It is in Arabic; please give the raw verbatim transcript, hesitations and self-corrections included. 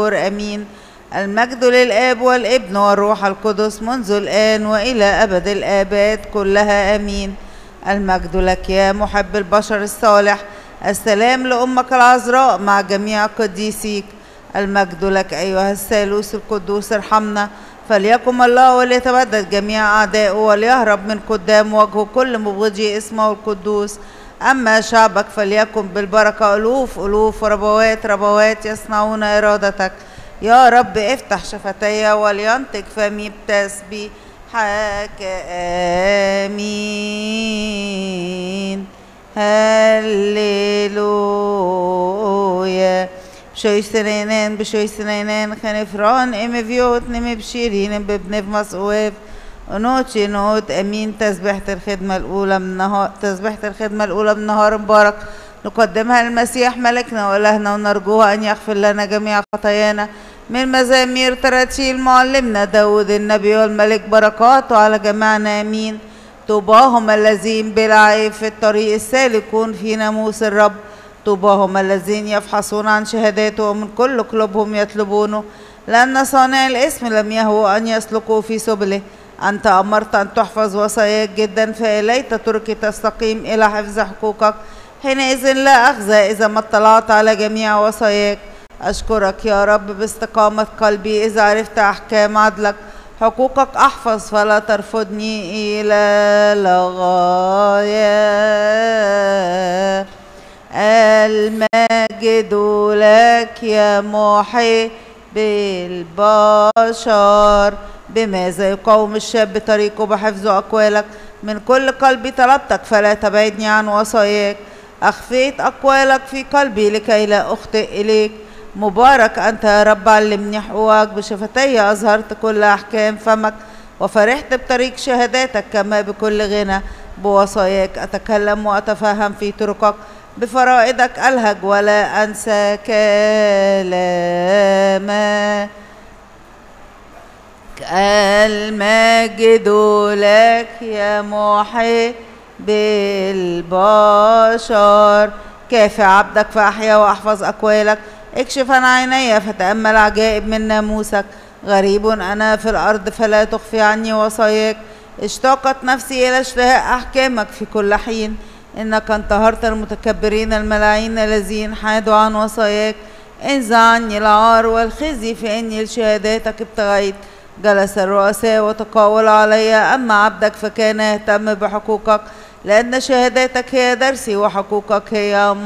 الدهور امين. المجد للآب والابن والروح القدس منذ الآن وإلى أبد الآباد كلها امين. المجد لك يا محب البشر الصالح. السلام لأمك العذراء مع جميع قديسيك. المجد لك أيها الثالوث القدوس ارحمنا. فليقم الله وليتبدد جميع أعدائه وليهرب من قدام وجهه كل مبغضي اسمه القدوس. أما شعبك فليكن بالبركة ألوف ألوف وربوات ربوات يصنعون إرادتك. يا رب افتح شفتي ولينطق فمي بتسبيحك. آمين. هللويا. بشوي سنينين بشوي سنينين خنفران ام فيوت نمي بشيرين ببنف مسؤوف ونوتشي نوت امين. تسبيحة الخدمة الاولى من نهار تسبيحة الخدمة الاولى من نهار مبارك نقدمها للمسيح ملكنا والهنا ونرجوها ان يغفر لنا جميع خطايانا من مزامير تراتيل معلمنا داود النبي والملك بركاته على جميعنا امين. طوباهم الذين بلا عيب في الطريق السالكون في ناموس الرب. طوباهم الذين يفحصون عن شهاداته ومن كل قلوبهم يطلبونه لأن صانع الاسم لم يهوى أن يسلكوا في سبله. أنت أمرت أن تحفظ وصاياك جدا فإليت تركي تستقيم إلى حفظ حقوقك. حينئذ لا أخزى إذا ما اطلعت على جميع وصاياك. أشكرك يا رب باستقامة قلبي إذا عرفت أحكام عدلك. حقوقك أحفظ فلا ترفضني إلى الغاية. المجد لك يا محب البشر. بماذا يقوم الشاب طريقه بحفظ أقوالك؟ من كل قلبي طلبتك فلا تبعدني عن وصاياك. أخفيت أقوالك في قلبي لكي لا أخطئ إليك. مبارك أنت يا رب علمني حقوقك. بشفتي أظهرت كل أحكام فمك وفرحت بطريق شهاداتك كما بكل غنى. بوصاياك أتكلم وأتفهم في طرقك. بفرائضك ألهج ولا أنسى كلامك. المجد لك يا محب البشر. كافي عبدك فأحيا وأحفظ أقوالك. اكشف عن عيني فتأمل عجائب من ناموسك. غريب أنا في الأرض فلا تخفي عني وصاياك. اشتاقت نفسي إلى اشتهاء أحكامك في كل حين. إنك انتهرت المتكبرين الملاعين الذين حادوا عن وصاياك. انزع عني العار والخزي فإني لشهاداتك ابتغيت. جلس الرؤساء وتقاول علي أما عبدك فكان يهتم بحقوقك لأن شهاداتك هي درسي وحقوقك هي